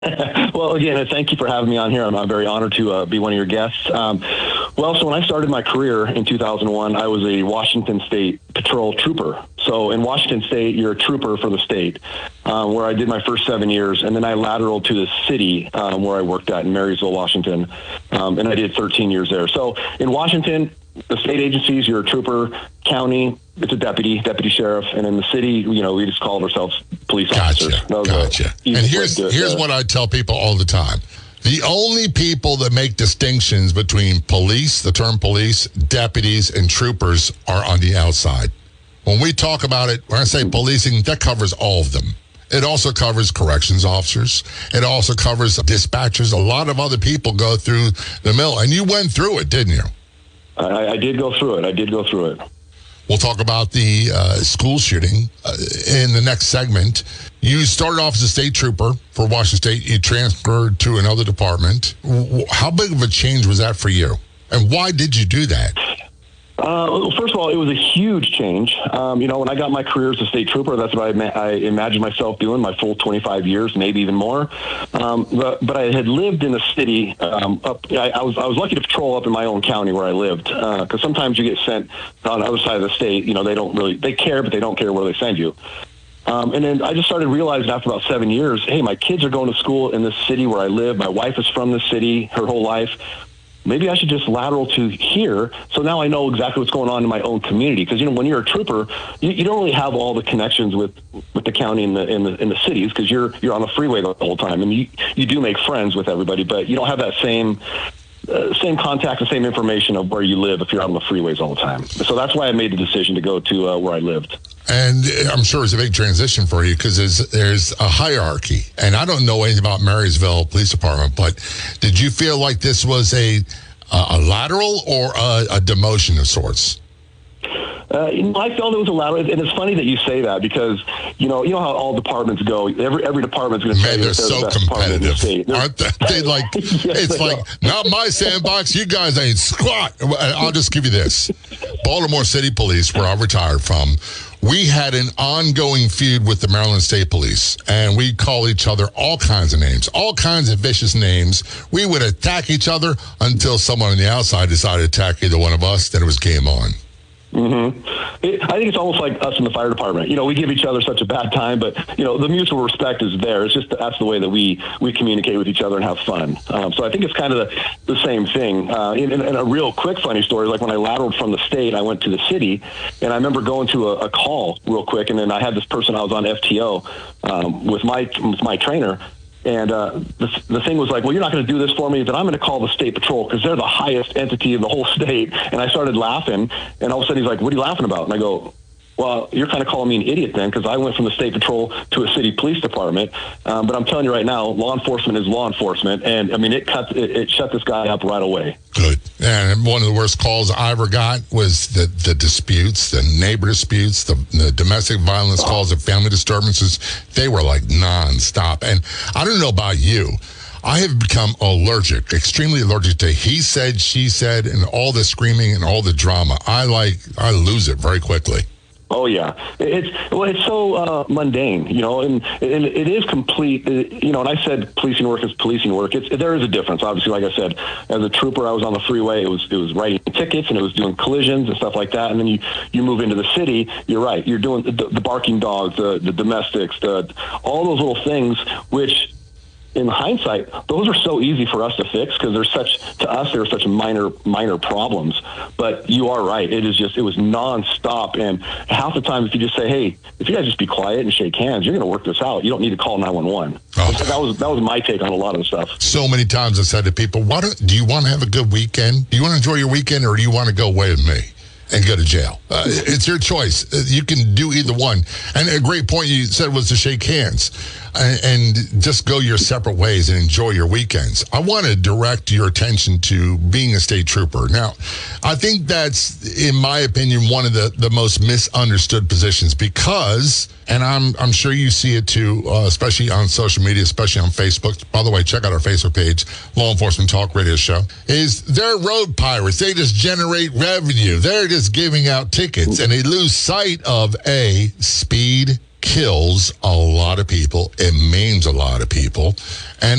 Well, again, thank you for having me on here. I'm very honored to be one of your guests. So when I started my career in 2001, I was a Washington State Patrol trooper. So in Washington State, you're a trooper for the state, where I did my first 7 years. And then I lateraled to the city where I worked at in Marysville, Washington. And I did 13 years there. So in Washington, the state agencies, you're a trooper. County, it's a deputy sheriff. And in the city, we just called ourselves police officers. Gotcha. And here's what I tell people all the time. The only people that make distinctions between police, the term police, deputies, and troopers are on the outside. When we talk about it, when I say policing, that covers all of them. It also covers corrections officers. It also covers dispatchers. A lot of other people go through the mill. And you went through it, didn't you? I did go through it. We'll talk about the school shooting in the next segment. You started off as a state trooper for Washington State. You transferred to another department. How big of a change was that for you? And why did you do that? First of all, it was a huge change. When I got my career as a state trooper, that's what I imagined myself doing my full 25 years, maybe even more. But I had lived in the city. I was lucky to patrol up in my own county where I lived, because sometimes you get sent on the other side of the state. They care, but they don't care where they send you. And then I just started realizing after about 7 years, hey, my kids are going to school in this city where I live. My wife is from the city her whole life. Maybe I should just lateral to here. So now I know exactly what's going on in my own community. Because, when you're a trooper, you don't really have all the connections with the county and in the cities, because you're on the freeway the whole time. And you do make friends with everybody, but you don't have that same contact, the same information of where you live if you're out on the freeways all the time. So that's why I made the decision to go to where I lived. And I'm sure it's a big transition for you because there's a hierarchy. And I don't know anything about Marysville Police Department, but did you feel like this was a lateral or a demotion of sorts? I felt it was a lateral, and it's funny that you say that because you know how all departments go. Every department's going to say they're so the competitive, aren't they? Like yes, it's like not my sandbox. You guys ain't squat. I'll just give you this: Baltimore City Police, where I retired from. We had an ongoing feud with the Maryland State Police, and we call each other all kinds of names, all kinds of vicious names. We would attack each other until someone on the outside decided to attack either one of us. Then it was game on. Mm-hmm. I think it's almost like us in the fire department. We give each other such a bad time, but the mutual respect is there. It's just that's the way that we communicate with each other and have fun. So I think it's kind of the same thing. In a real quick funny story, like when I lateraled from the state, I went to the city, and I remember going to a call real quick, and then I had this person I was on FTO with my trainer. And the thing was like, well, you're not going to do this for me, then I'm going to call the state patrol because they're the highest entity in the whole state. And I started laughing, and all of a sudden he's like, what are you laughing about? And I go, well, you're kind of calling me an idiot then, because I went from the state patrol to a city police department. But I'm telling you right now, law enforcement is law enforcement. And I mean, it shut this guy up right away. Good. And one of the worst calls I ever got was the disputes, the neighbor disputes, the domestic violence calls, the family disturbances. They were like nonstop. And I don't know about you. I have become extremely allergic to he said, she said, and all the screaming and all the drama. I lose it very quickly. Oh yeah, it's so mundane, and it is complete, and I said policing work is policing work. There is a difference, obviously. Like I said, as a trooper, I was on the freeway. It was writing tickets and it was doing collisions and stuff like that. And then you move into the city. You're right. You're doing the barking dogs, the domestics, all those little things, which, in hindsight, those are so easy for us to fix because they're such minor problems. But you are right. It was nonstop. And half the time, if you just say, hey, if you guys just be quiet and shake hands, you're going to work this out. You don't need to call 911. Oh. That was my take on a lot of the stuff. So many times I said to people, do you want to have a good weekend? Do you want to enjoy your weekend, or do you want to go away with me and go to jail? It's your choice. You can do either one. And a great point you said was to shake hands and just go your separate ways and enjoy your weekends. I want to direct your attention to being a state trooper. Now, I think that's, in my opinion, one of the most misunderstood positions because, and I'm sure you see it too, especially on social media, especially on Facebook. By the way, check out our Facebook page, Law Enforcement Talk Radio Show, is they're road pirates. They just generate revenue. They're just giving out tickets, and they lose sight of A, speed, kills a lot of people. It maims a lot of people. And